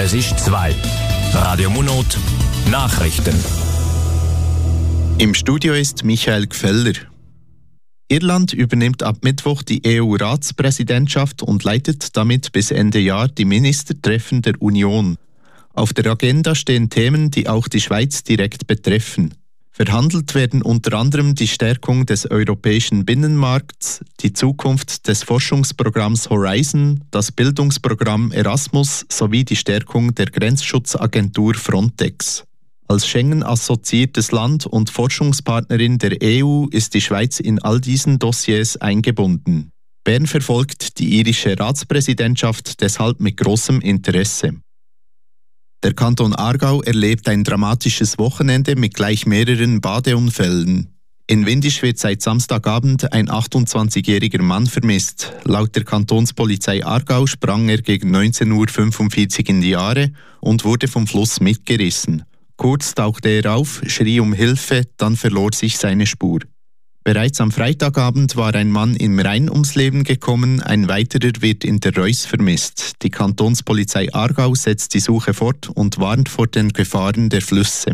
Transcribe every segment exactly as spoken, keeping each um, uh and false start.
Es ist zwei. Radio Munot Nachrichten. Im Studio ist Michael Gfeller. Irland übernimmt ab Mittwoch die E U-Ratspräsidentschaft und leitet damit bis Ende Jahr die Ministertreffen der Union. Auf der Agenda stehen Themen, die auch die Schweiz direkt betreffen. Verhandelt werden unter anderem die Stärkung des europäischen Binnenmarkts, die Zukunft des Forschungsprogramms Horizon, das Bildungsprogramm Erasmus sowie die Stärkung der Grenzschutzagentur Frontex. Als Schengen-assoziiertes Land und Forschungspartnerin der E U ist die Schweiz in all diesen Dossiers eingebunden. Bern verfolgt die irische Ratspräsidentschaft deshalb mit großem Interesse. Der Kanton Aargau erlebt ein dramatisches Wochenende mit gleich mehreren Badeunfällen. In Windisch wird seit Samstagabend ein achtundzwanzigjähriger Mann vermisst. Laut der Kantonspolizei Aargau sprang er gegen neunzehn Uhr fünfundvierzig in die Aare und wurde vom Fluss mitgerissen. Kurz tauchte er auf, schrie um Hilfe, dann verlor sich seine Spur. Bereits am Freitagabend war ein Mann im Rhein ums Leben gekommen, ein weiterer wird in der Reuss vermisst. Die Kantonspolizei Aargau setzt die Suche fort und warnt vor den Gefahren der Flüsse.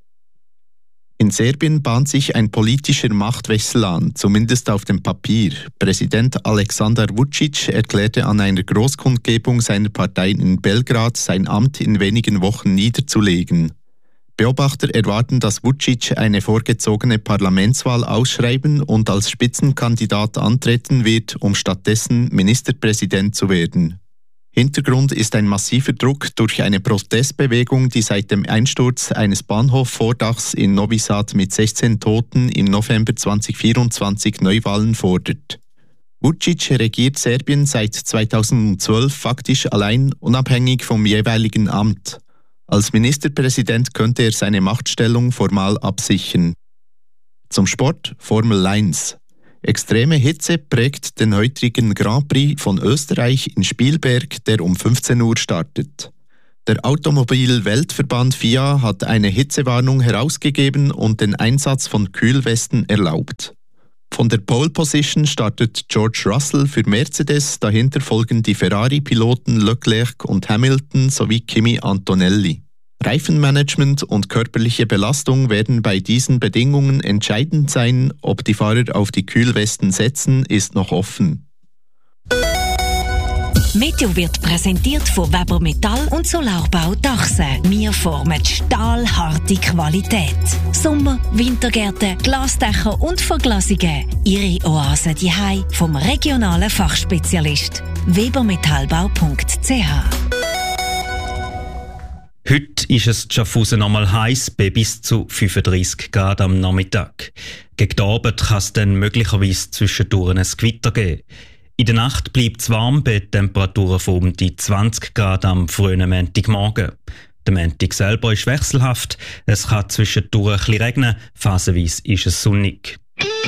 In Serbien bahnt sich ein politischer Machtwechsel an, zumindest auf dem Papier. Präsident Aleksandar Vučić erklärte an einer Großkundgebung seiner Partei in Belgrad, sein Amt in wenigen Wochen niederzulegen. Beobachter erwarten, dass Vučić eine vorgezogene Parlamentswahl ausschreiben und als Spitzenkandidat antreten wird, um stattdessen Ministerpräsident zu werden. Hintergrund ist ein massiver Druck durch eine Protestbewegung, die seit dem Einsturz eines Bahnhofvordachs in Novi Sad mit sechzehn Toten im November zweitausendvierundzwanzig Neuwahlen fordert. Vučić regiert Serbien seit zweitausendzwölf faktisch allein, unabhängig vom jeweiligen Amt. Als Ministerpräsident könnte er seine Machtstellung formal absichern. Zum Sport Formel eins. Extreme Hitze prägt den heutigen Grand Prix von Österreich in Spielberg, der um fünfzehn Uhr startet. Der Automobil-Weltverband F I A hat eine Hitzewarnung herausgegeben und den Einsatz von Kühlwesten erlaubt. Von der Pole Position startet George Russell für Mercedes, dahinter folgen die Ferrari-Piloten Leclerc und Hamilton sowie Kimi Antonelli. Reifenmanagement und körperliche Belastung werden bei diesen Bedingungen entscheidend sein. Ob die Fahrer auf die Kühlwesten setzen, ist noch offen. Meteo wird präsentiert von Weber Metall und Solarbau Dachse. Wir formen stahlharte Qualität. Sommer-, Wintergärten, Glasdächer und Verglasungen. Ihre Oase daheim vom regionalen Fachspezialist. webermetallbau punkt c h. Heute ist es in Schaffhausen einmal heiß, bei bis zu fünfunddreissig Grad am Nachmittag. Gegen den Abend kann es dann möglicherweise zwischendurch ein Gewitter geben. In der Nacht bleibt es warm bei Temperaturen von um die zwanzig Grad am frühen Montagmorgen. Der Montag selber ist wechselhaft, es kann zwischendurch ein bisschen regnen, phasenweise ist es sonnig.